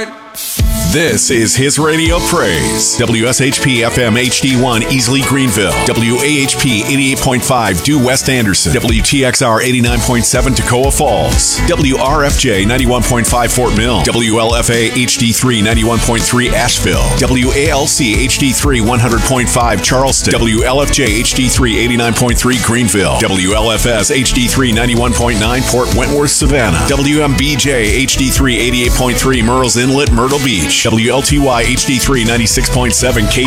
right. This is His Radio Praise. WSHP FM HD1 Easley Greenville. WAHP 88.5 Due West Anderson. WTXR 89.7 Toccoa Falls. WRFJ 91.5 Fort Mill. WLFA HD3 91.3 Asheville. WALC HD3 100.5 Charleston. WLFJ HD3 89.3 Greenville. WLFS HD3 91.9 Port Wentworth Savannah. WMBJ HD3 88.3 Murrells Inlet Myrtle Beach. WLTY HD3 96.7